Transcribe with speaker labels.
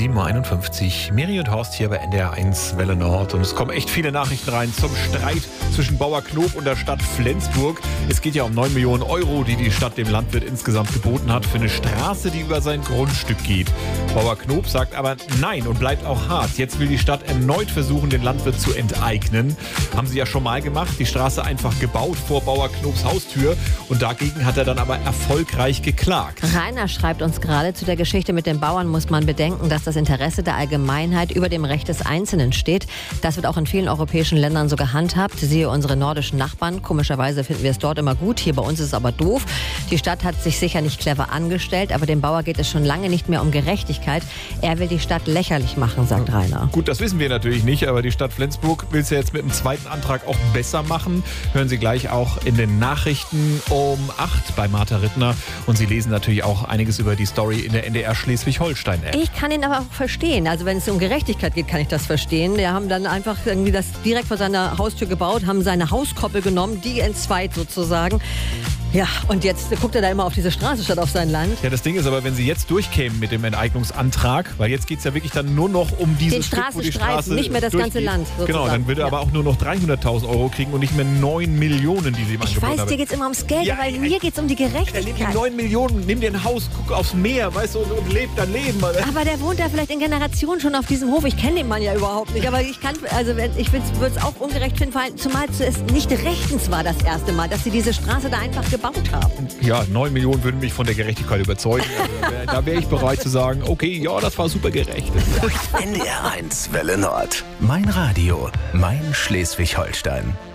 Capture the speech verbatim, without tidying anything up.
Speaker 1: sieben Uhr einundfünfzig. Miri und Horst hier bei N D R eins Welle Nord. Und es kommen echt viele Nachrichten rein zum Streit zwischen Bauer Knob und der Stadt Flensburg. Es geht ja um neun Millionen Euro, die die Stadt dem Landwirt insgesamt geboten hat für eine Straße, die über sein Grundstück geht. Bauer Knob sagt aber nein und bleibt auch hart. Jetzt will die Stadt erneut versuchen, den Landwirt zu enteignen. Haben sie ja schon mal gemacht. Die Straße einfach gebaut vor Bauer Knobs Haustür. Und dagegen hat er dann aber erfolgreich geklagt.
Speaker 2: Rainer schreibt uns gerade, zu der Geschichte mit den Bauern muss man bedenken, dass das Interesse der Allgemeinheit über dem Recht des Einzelnen steht. Das wird auch in vielen europäischen Ländern so gehandhabt. Siehe unsere nordischen Nachbarn. Komischerweise finden wir es dort immer gut. Hier bei uns ist es aber doof. Die Stadt hat sich sicher nicht clever angestellt, aber dem Bauer geht es schon lange nicht mehr um Gerechtigkeit. Er will die Stadt lächerlich machen, sagt Rainer.
Speaker 1: Gut, das wissen wir natürlich nicht, aber die Stadt Flensburg will es ja jetzt mit dem zweiten Antrag auch besser machen. Hören Sie gleich auch in den Nachrichten um acht bei Martha Rittner. Und Sie lesen natürlich auch einiges über die Story in der N D R Schleswig-Holstein-App.
Speaker 2: Ich kann ihn aber auch verstehen. Also wenn es um Gerechtigkeit geht, kann ich das verstehen. Die haben dann einfach irgendwie das direkt vor seiner Haustür gebaut, haben seine Hauskoppel genommen, die entzweit sozusagen. Ja, und jetzt guckt er da immer auf diese Straße statt auf sein Land.
Speaker 1: Ja, das Ding ist aber, wenn Sie jetzt durchkämen mit dem Enteignungsantrag, weil jetzt geht es ja wirklich dann nur noch um dieses
Speaker 2: Den
Speaker 1: Stück, wo die
Speaker 2: Straßenstreifen,
Speaker 1: Straße
Speaker 2: nicht mehr das
Speaker 1: durchgeht.
Speaker 2: ganze Land. Sozusagen.
Speaker 1: Genau, dann würde er
Speaker 2: ja.
Speaker 1: aber auch nur noch dreihunderttausend Euro kriegen und nicht mehr neun Millionen, die Sie ihm
Speaker 2: Ich
Speaker 1: angeboten
Speaker 2: weiß,
Speaker 1: haben.
Speaker 2: dir geht es immer ums Geld,
Speaker 1: Ja,
Speaker 2: aber
Speaker 1: ja,
Speaker 2: mir geht es um die
Speaker 1: Er lebt
Speaker 2: Gerechtigkeit.
Speaker 1: die neun Millionen, nimm dir ein Haus, guck aufs Meer, weißt du, und, und lebt dein Leben.
Speaker 2: Aber der wohnt ja vielleicht in Generationen schon auf diesem Hof. Ich kenne den Mann ja überhaupt nicht. Aber ich kann, also wenn- ich würde es auch ungerecht finden, weil zumal es nicht rechtens war das erste Mal, dass sie diese Straße da einfach gebaut haben.
Speaker 1: Ja, neun Millionen würden mich von der Gerechtigkeit überzeugen. Also, da wäre ich bereit zu sagen, okay, ja, das war super gerecht.
Speaker 3: N D R eins Welle Nord. Mein Radio, mein Schleswig-Holstein.